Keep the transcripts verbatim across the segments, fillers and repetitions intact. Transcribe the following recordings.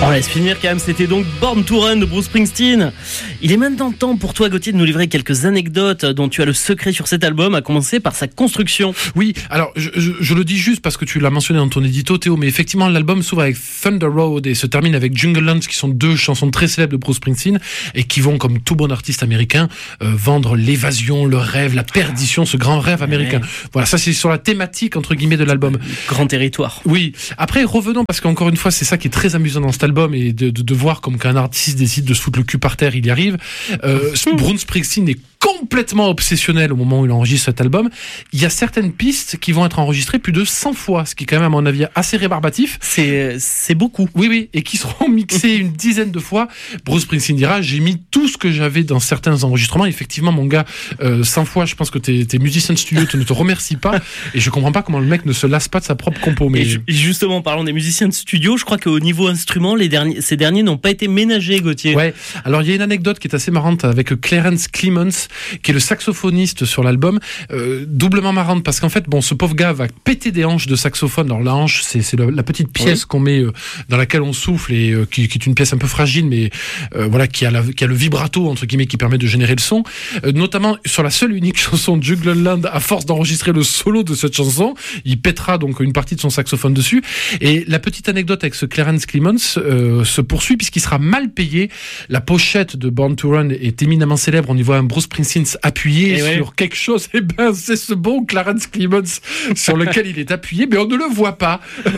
On laisse finir quand même, c'était donc Born to Run de Bruce Springsteen. Il est maintenant temps pour toi, Gauthier, de nous livrer quelques anecdotes dont tu as le secret sur cet album, à commencer par sa construction. Oui, alors je, je, je le dis juste parce que tu l'as mentionné dans ton édito, Théo, mais effectivement l'album s'ouvre avec Thunder Road et se termine avec Jungle Land, qui sont deux chansons très célèbres de Bruce Springsteen et qui vont, comme tout bon artiste américain, euh, vendre l'évasion, le rêve, la perdition, ce grand rêve américain. Ouais. Voilà, ça c'est sur la thématique entre guillemets de l'album. Grand territoire. Oui. Après, revenons, parce qu'encore une fois, c'est ça qui est très amusant dans cet album, et de, de, de voir comme qu'un artiste décide de se foutre le cul par terre, il y arrive. Euh, Bruce Springsteen est complètement obsessionnel au moment où il enregistre cet album. Il y a certaines pistes qui vont être enregistrées plus de cent fois, ce qui est quand même à mon avis assez rébarbatif. C'est, c'est beaucoup. Oui, oui, et qui seront mixés une dizaine de fois. Bruce Springsteen dira, j'ai mis tout ce que j'avais dans certains enregistrements. Effectivement, mon gars, euh, cent fois, je pense que tes, tes musiciens de studio ne te remercient pas, et je comprends pas comment le mec ne se lasse pas de sa propre compo. Mais... Et justement, parlons des musiciens de studio, je crois qu'au niveau instrument, les derniers, ces derniers n'ont pas été ménagés, Gauthier. Ouais, alors il y a une anecdote qui est assez marrante avec Clarence Clemons, qui est le saxophoniste sur l'album, euh, doublement marrante parce qu'en fait, bon, ce pauvre gars va péter des hanches de saxophone. Alors la hanche, c'est, c'est le, la petite pièce oui. qu'on met euh, dans laquelle on souffle et euh, qui, qui est une pièce un peu fragile, mais euh, voilà, qui a, la, qui a le vibrato entre guillemets qui permet de générer le son. Euh, notamment sur la seule et unique chanson de Jungle Land, à force d'enregistrer le solo de cette chanson, il pètera donc une partie de son saxophone dessus. Et la petite anecdote avec ce Clarence Clemons euh, se poursuit puisqu'il sera mal payé. La pochette de Born to Run est éminemment célèbre. On y voit un Bruce Springsteen appuyé et sur ouais. quelque chose. Et ben, c'est ce bon Clarence Clemons sur lequel il est appuyé, mais on ne le voit pas.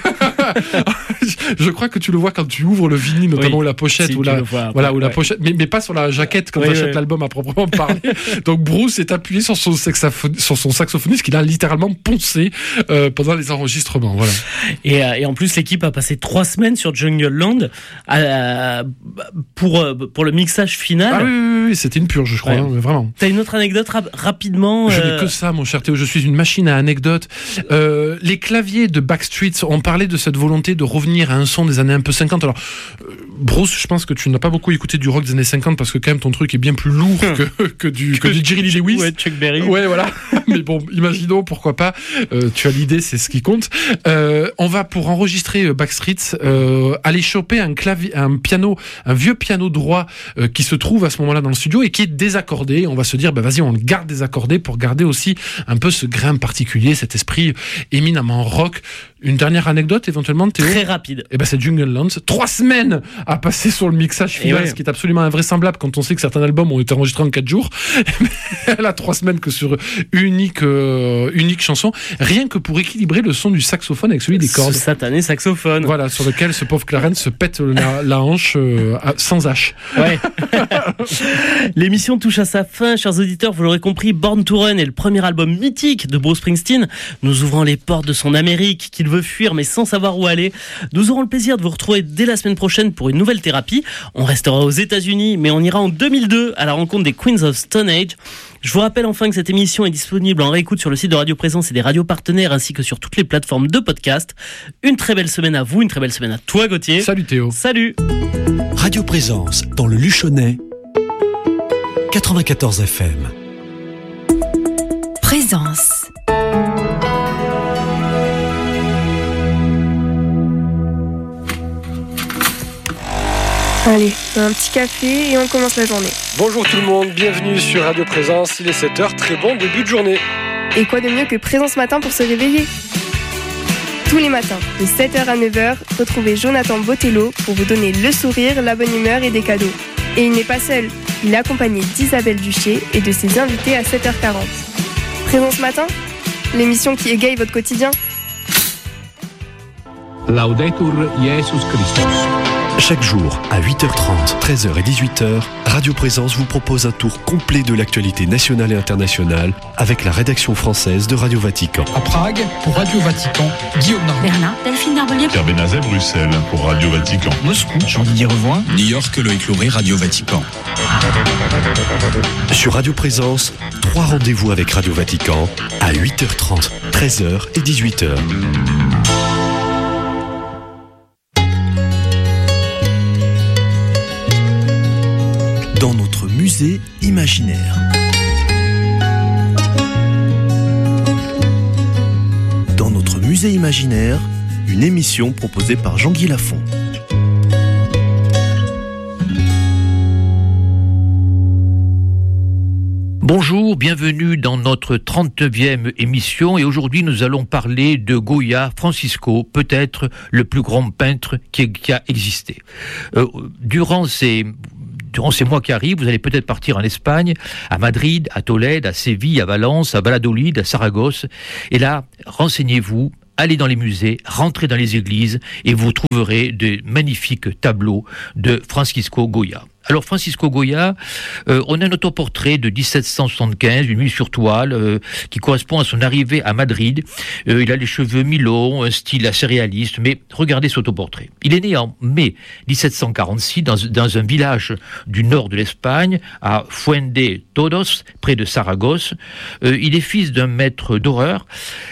Je crois que tu le vois quand tu ouvres le vinyle, notamment oui, la pochette si ou la, vois, voilà, ou ouais. la pochette, mais, mais pas sur la jaquette quand oui, tu achètes oui. l'album à proprement parler. Donc Bruce est appuyé sur son, saxophone, sur son saxophoniste qu'il a littéralement poncé euh, pendant les enregistrements. Voilà. Et, euh, et en plus, l'équipe a passé trois semaines sur Jungle Land euh, pour, euh, pour le mixage final. Ah oui, oui, oui, c'était une purge, je crois, ouais. hein, vraiment. T'as une autre anecdote rap- rapidement Je euh... n'ai que ça, mon cher Théo. Je suis une machine à anecdotes. Euh, les claviers de Backstreet ont parlé de cette volonté de revenir à un son des années un peu cinquante. Alors, euh, Bruce, je pense que tu n'as pas beaucoup écouté du rock des années cinquante parce que quand même ton truc est bien plus lourd que, que du, que, que du Jerry Lee Lewis. Ouais, Chuck Berry. Ouais, voilà. Mais bon, imaginons, pourquoi pas. Euh, tu as l'idée, c'est ce qui compte. Euh, on va, pour enregistrer Backstreet, euh, aller choper un clavier, un piano, un vieux piano droit euh, qui se trouve à ce moment-là dans le studio et qui est désaccordé. On va se dire, bah vas-y, on le garde désaccordé pour garder aussi un peu ce grain particulier, cet esprit éminemment rock. Une dernière anecdote, éventuellement, Théo. Très rapide. Eh ben, c'est Jungle Land. Trois semaines à passer sur le mixage final, ouais. ce qui est absolument invraisemblable quand on sait que certains albums ont été enregistrés en quatre jours. Elle a trois semaines que sur unique, euh, unique chanson. Rien que pour équilibrer le son du saxophone avec celui des cordes. Ce satané saxophone. Voilà, sur lequel ce pauvre Clarence se pète la, la hanche euh, sans H. Ouais. L'émission touche à sa fin, chers auditeurs. Vous l'aurez compris, Born to Run est le premier album mythique de Bruce Springsteen, nous ouvrant les portes de son Amérique qu'il veut fuir mais sans savoir où aller. Nous aurons le plaisir de vous retrouver dès la semaine prochaine pour une nouvelle thérapie. On restera aux États-Unis, mais on ira en deux mille deux à la rencontre des Queens of Stone Age. Je vous rappelle enfin que cette émission est disponible en réécoute sur le site de Radio Présence et des radios partenaires ainsi que sur toutes les plateformes de podcast. Une très belle semaine à vous, une très belle semaine à toi, Gauthier. Salut Théo. Salut. Radio Présence dans le Luchonnais, quatre-vingt-quatorze F M. Présence. Allez, un petit café et on commence la journée. Bonjour tout le monde, bienvenue sur Radio Présence, il est sept heures, très bon début de journée. Et quoi de mieux que Présence Matin pour se réveiller ? Tous les matins, de sept heures à neuf heures, retrouvez Jonathan Botello pour vous donner le sourire, la bonne humeur et des cadeaux. Et il n'est pas seul, il est accompagné d'Isabelle Duché et de ses invités à sept heures quarante. Présence Matin, l'émission qui égaye votre quotidien. Laudetur Jesus Christus. Chaque jour, à huit heures trente, treize heures et dix-huit heures, Radio Présence vous propose un tour complet de l'actualité nationale et internationale avec la rédaction française de Radio Vatican. À Prague, pour Radio Vatican, Guillaume Narbonnier. Berlin, Delphine Narbonnier. Pierre Benazet, Bruxelles, pour Radio Vatican. Moscou, Jean-Didier Revoin. New York, Loïc Lauré, Radio Vatican. Sur Radio Présence, trois rendez-vous avec Radio Vatican à huit heures trente, treize heures et dix-huit heures. Dans notre musée imaginaire. Dans notre musée imaginaire, une émission proposée par Jean-Guy Lafont. Bonjour, bienvenue dans notre trente-neuvième émission et aujourd'hui nous allons parler de Goya Francisco, peut-être le plus grand peintre qui, qui a existé. Euh, durant ces... Durant ces mois qui arrivent, vous allez peut-être partir en Espagne, à Madrid, à Tolède, à Séville, à Valence, à Valladolid, à Saragosse. Et là, renseignez-vous, allez dans les musées, rentrez dans les églises et vous trouverez de magnifiques tableaux de Francisco Goya. Alors Francisco Goya, euh, on a un autoportrait de dix-sept cent soixante-quinze, une nuit sur toile, euh, qui correspond à son arrivée à Madrid. Euh, il a les cheveux mi-longs, un style assez réaliste, mais regardez cet autoportrait. Il est né en mai dix-sept cent quarante-six dans, dans un village du nord de l'Espagne, à Fuente-Todos, près de Saragosse. Euh, il est fils d'un maître d'horreur.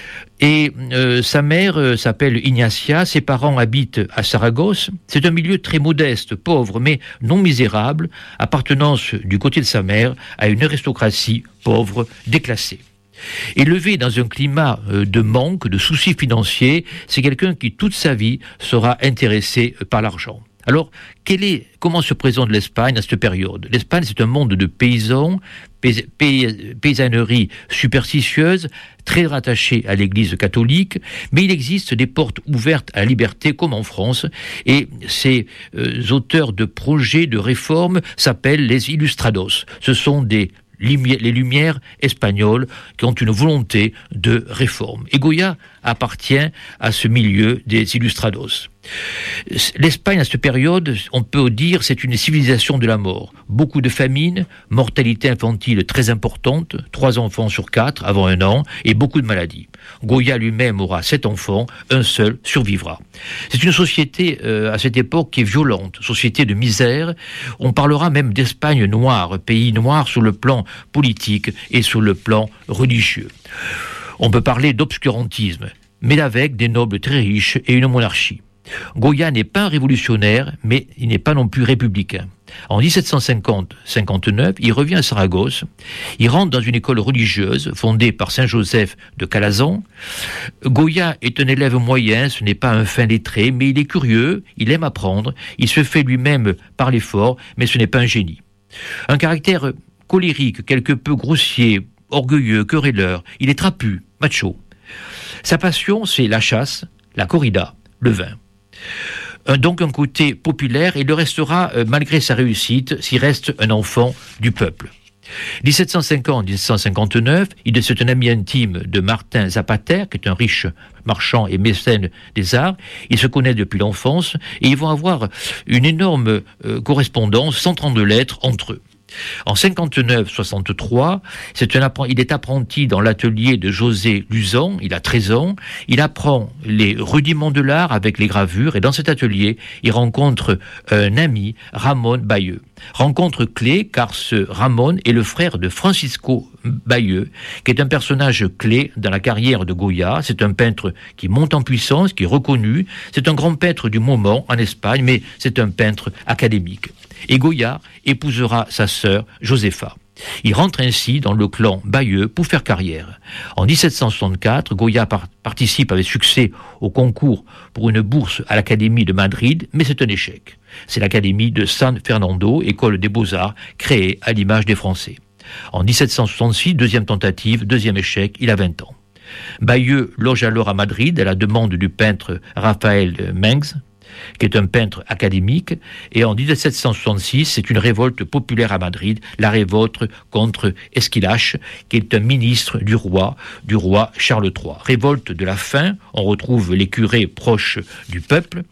Et euh, sa mère euh, s'appelle Ignacia, ses parents habitent à Saragosse. C'est un milieu très modeste, pauvre, mais non misérable, appartenance du côté de sa mère à une aristocratie pauvre, déclassée. Élevé dans un climat euh, de manque, de soucis financiers, c'est quelqu'un qui toute sa vie sera intéressé par l'argent. Alors, quel est, comment se présente l'Espagne à cette période ? L'Espagne, c'est un monde de paysans, paysa- pay- paysannerie superstitieuse, très rattachée à l'Église catholique, mais il existe des portes ouvertes à la liberté, comme en France, et ces euh, auteurs de projets de réforme s'appellent les Ilustrados. Ce sont des les Lumières espagnoles qui ont une volonté de réforme. Et Goya appartient à ce milieu des Ilustrados. L'Espagne, à cette période, on peut dire, c'est une civilisation de la mort. Beaucoup de famines, mortalité infantile très importante, trois enfants sur quatre avant un an, et beaucoup de maladies. Goya lui-même aura sept enfants, un seul survivra. C'est une société, euh, à cette époque, qui est violente, société de misère. On parlera même d'Espagne noire, pays noir sur le plan politique et sur le plan religieux. On peut parler d'obscurantisme, mais avec des nobles très riches et une monarchie. Goya n'est pas un révolutionnaire, mais il n'est pas non plus républicain. En dix-sept cent cinquante cinquante-neuf, il revient à Saragosse, il rentre dans une école religieuse fondée par Saint Joseph de Calazan. Goya est un élève moyen, ce n'est pas un fin lettré, mais il est curieux, il aime apprendre, il se fait lui-même parler fort, mais ce n'est pas un génie. Un caractère colérique, quelque peu grossier, orgueilleux, querelleur, il est trapu, macho. Sa passion, c'est la chasse, la corrida, le vin. Un, donc un côté populaire, et il le restera euh, malgré sa réussite s'il reste un enfant du peuple. dix-sept cent cinquante à dix-sept cent cinquante-neuf, il est un ami intime de Martin Zapater, qui est un riche marchand et mécène des arts. Ils se connaissent depuis l'enfance et ils vont avoir une énorme euh, correspondance, cent trente-deux lettres entre eux. En cinquante-neuf soixante-trois, c'est un appren- il est apprenti dans l'atelier de José Luzan, il a treize ans, il apprend les rudiments de l'art avec les gravures, et dans cet atelier, il rencontre un ami, Ramon Bayeux. Rencontre clé, car ce Ramon est le frère de Francisco Bayeux, qui est un personnage clé dans la carrière de Goya. C'est un peintre qui monte en puissance, qui est reconnu, c'est un grand peintre du moment en Espagne, mais c'est un peintre académique. Et Goya épousera sa sœur Josefa. Il rentre ainsi dans le clan Bayeux pour faire carrière. En dix-sept cent soixante-quatre, Goya par- participe avec succès au concours pour une bourse à l'Académie de Madrid, mais c'est un échec. C'est l'Académie de San Fernando, école des beaux-arts, créée à l'image des Français. En dix-sept cent soixante-six, deuxième tentative, deuxième échec, il a vingt ans. Bayeux loge alors à Madrid à la demande du peintre Raphaël Mengs, qui est un peintre académique, et en dix-sept cent soixante-six, c'est une révolte populaire à Madrid, la révolte contre Esquilache, qui est un ministre du roi, du roi Charles trois. Révolte de la faim, on retrouve les curés proches du peuple,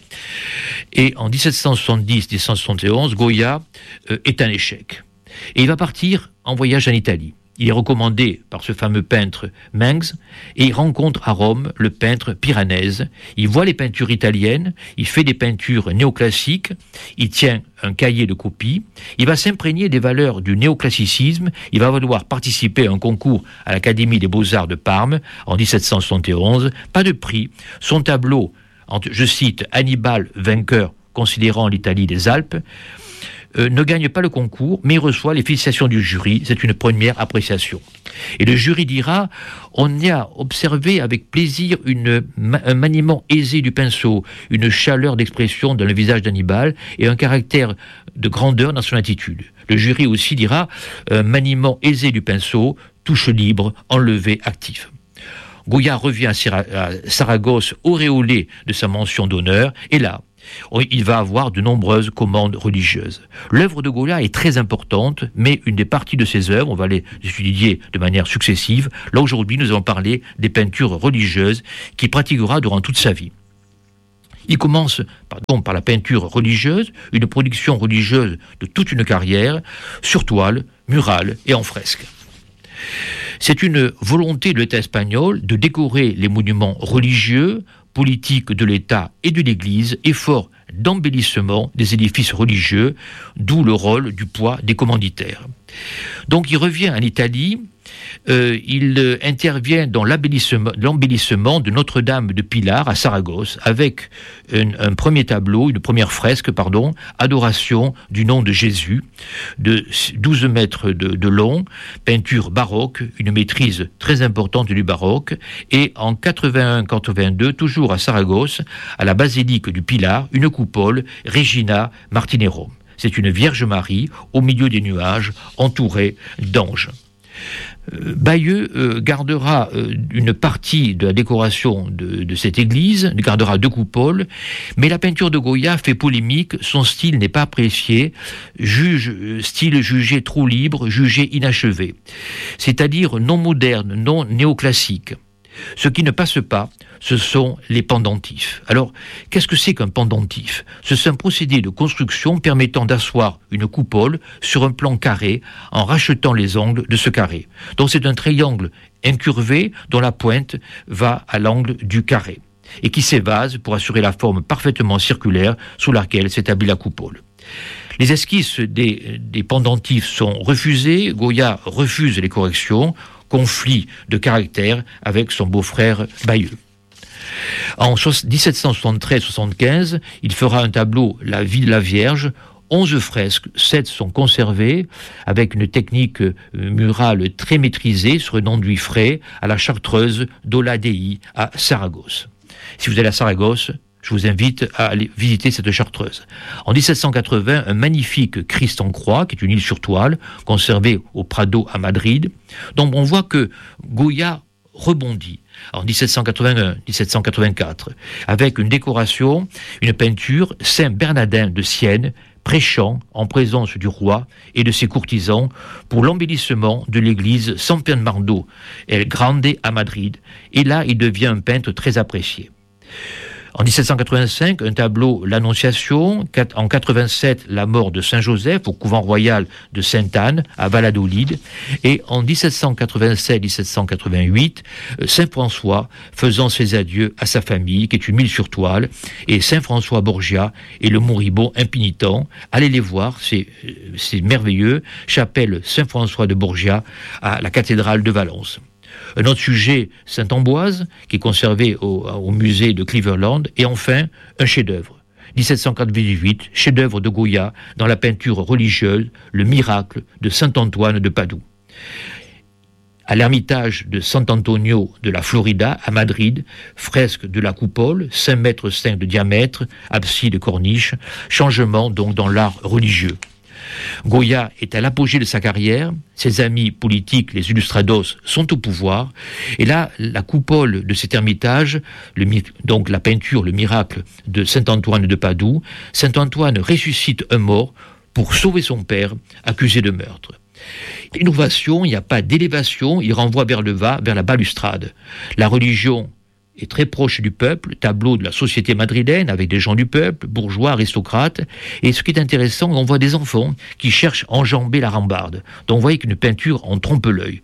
et en dix-sept cent soixante-dix à dix-sept cent soixante et onze, Goya euh, est un échec. Et il va partir en voyage en Italie. Il est recommandé par ce fameux peintre Mengs et il rencontre à Rome le peintre Piranèse. Il voit les peintures italiennes, il fait des peintures néoclassiques, il tient un cahier de copies, il va s'imprégner des valeurs du néoclassicisme, il va vouloir participer à un concours à l'Académie des Beaux-Arts de Parme en dix-sept cent soixante et onze, pas de prix. Son tableau, je cite, Hannibal vainqueur considérant l'Italie des Alpes, euh, ne gagne pas le concours, mais il reçoit les félicitations du jury. C'est une première appréciation. Et le jury dira, on y a observé avec plaisir une, un maniement aisé du pinceau, une chaleur d'expression dans le visage d'Hannibal et un caractère de grandeur dans son attitude. Le jury aussi dira, un maniement aisé du pinceau, touche libre, enlevé, actif. Goya revient à Saragosse auréolé de sa mention d'honneur, et là, il va avoir de nombreuses commandes religieuses. L'œuvre de Goya est très importante, mais une des parties de ses œuvres, on va les étudier de manière successive. Là, aujourd'hui, nous allons parler des peintures religieuses qu'il pratiquera durant toute sa vie. Il commence pardon, par la peinture religieuse, une production religieuse de toute une carrière, sur toile, murale et en fresque. C'est une volonté de l'État espagnol de décorer les monuments religieux, politiques de l'État et de l'Église, effort d'embellissement des édifices religieux, d'où le rôle du poids des commanditaires. Donc il revient en Italie, euh, il euh, intervient dans l'embellissement, l'embellissement de Notre-Dame de Pilar à Saragosse, avec un, un premier tableau, une première fresque, pardon, Adoration du nom de Jésus, de douze mètres de, de long, peinture baroque, une maîtrise très importante du baroque, et en quatre-vingt-un quatre-vingt-deux, toujours à Saragosse, à la basilique du Pilar, une coupole, Regina Martinero. C'est une Vierge Marie au milieu des nuages, entourée d'anges. Euh, Bayeux euh, gardera euh, une partie de la décoration de, de cette église, il gardera deux coupoles, mais la peinture de Goya fait polémique, son style n'est pas apprécié, juge, euh, style jugé trop libre, jugé inachevé, c'est-à-dire non moderne, non néoclassique. Ce qui ne passe pas, ce sont les pendentifs. Alors, qu'est-ce que c'est qu'un pendentif ? C'est un procédé de construction permettant d'asseoir une coupole sur un plan carré en rachetant les angles de ce carré. Donc c'est un triangle incurvé dont la pointe va à l'angle du carré et qui s'évase pour assurer la forme parfaitement circulaire sous laquelle s'établit la coupole. Les esquisses des, des pendentifs sont refusées, Goya refuse les corrections, conflit de caractère avec son beau-frère Bayeux. En dix-sept cent soixante-treize soixante-quinze, il fera un tableau « La vie de la Vierge », onze fresques, sept sont conservées, avec une technique murale très maîtrisée sur un enduit frais à la chartreuse d'Ola Dei à Saragosse. Si vous allez à Saragosse, je vous invite à aller visiter cette chartreuse. En dix-sept cent quatre-vingts, un magnifique Christ en croix, qui est une île sur toile, conservée au Prado à Madrid. Donc on voit que Goya rebondit en dix-sept cent quatre-vingt-un dix-sept cent quatre-vingt-quatre, avec une décoration, une peinture, Saint Bernardin de Sienne, prêchant en présence du roi et de ses courtisans pour l'embellissement de l'église San Bernardo El Grande à Madrid. Et là, il devient un peintre très apprécié. En dix-sept cent quatre-vingt-cinq, un tableau, l'Annonciation. En quatre-vingt-sept, la mort de Saint Joseph au couvent royal de Sainte-Anne à Valladolid. Et en dix-sept cent quatre-vingt-sept dix-sept cent quatre-vingt-huit, Saint François faisant ses adieux à sa famille, qui est une mille sur toile, et Saint François Borgia et le moribond impénitent. Allez les voir, c'est, c'est merveilleux. Chapelle Saint François de Borgia à la cathédrale de Valence. Un autre sujet, Saint-Ambroise, qui est conservé au, au musée de Cleveland. Et enfin, un chef-d'œuvre. dix-sept cent quatre-vingt-huit, chef-d'œuvre de Goya dans la peinture religieuse, le miracle de Saint-Antoine de Padoue. À l'ermitage de Sant'Antonio de la Florida, à Madrid, fresque de la coupole, cinq mètres cinq de diamètre, abside corniche, changement donc dans l'art religieux. Goya est à l'apogée de sa carrière, ses amis politiques, les illustrados, sont au pouvoir, et là, la coupole de cet ermitage, le, donc la peinture, le miracle de Saint-Antoine de Padoue, Saint-Antoine ressuscite un mort pour sauver son père, accusé de meurtre. Innovation, il n'y a pas d'élévation, il renvoie vers le bas, vers la balustrade. La religion est très proche du peuple, tableau de la société madrilène avec des gens du peuple, bourgeois, aristocrates. Et ce qui est intéressant, on voit des enfants qui cherchent à enjamber la rambarde. Donc vous voyez qu'une peinture en trompe l'œil.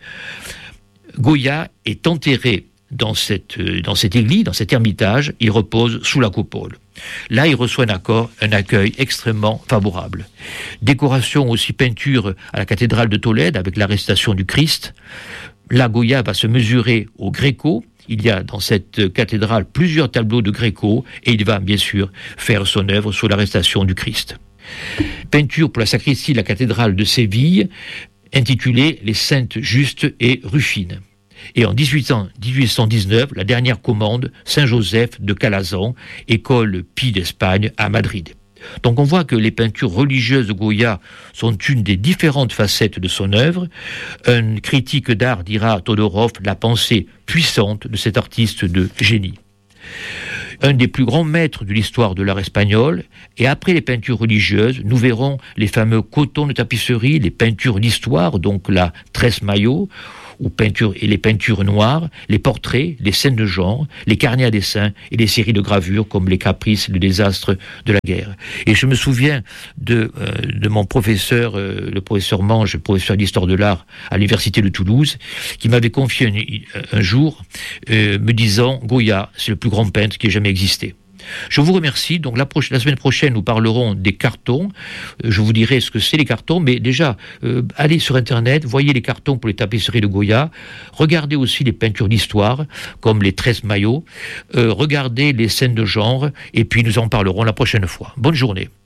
Goya est enterré dans cette, dans cette église, dans cet ermitage, il repose sous la coupole. Là, il reçoit un, accord, un accueil extrêmement favorable. Décoration aussi, peinture à la cathédrale de Tolède avec l'arrestation du Christ. Là, Goya va se mesurer au Gréco. Il y a dans cette cathédrale plusieurs tableaux de Gréco et il va bien sûr faire son œuvre sur l'arrestation du Christ. Peinture pour la sacristie de la cathédrale de Séville, intitulée Les Saintes Justes et Rufines. Et en dix-huit cent dix-neuf, la dernière commande, Saint-Joseph de Calazan, école Pie d'Espagne à Madrid. Donc on voit que les peintures religieuses de Goya sont une des différentes facettes de son œuvre. Un critique d'art dira, Todorov, la pensée puissante de cet artiste de génie. Un des plus grands maîtres de l'histoire de l'art espagnol, et après les peintures religieuses, nous verrons les fameux cotons de tapisserie, les peintures d'histoire, donc la Tres Mayo, ou peinture, et les peintures noires, les portraits, les scènes de genre, les carnets à dessin et les séries de gravures comme les caprices, le désastre de la guerre. Et je me souviens de, euh, de mon professeur, euh, le professeur Mange, professeur d'histoire de l'art à l'université de Toulouse, qui m'avait confié un, un jour, euh, me disant « Goya, c'est le plus grand peintre qui ait jamais existé ». Je vous remercie. Donc la, proche, la semaine prochaine, nous parlerons des cartons. Euh, je vous dirai ce que c'est les cartons, mais déjà, euh, allez sur Internet, voyez les cartons pour les tapisseries de Goya, regardez aussi les peintures d'histoire, comme les Tres Mayo, euh, regardez les scènes de genre, et puis nous en parlerons la prochaine fois. Bonne journée.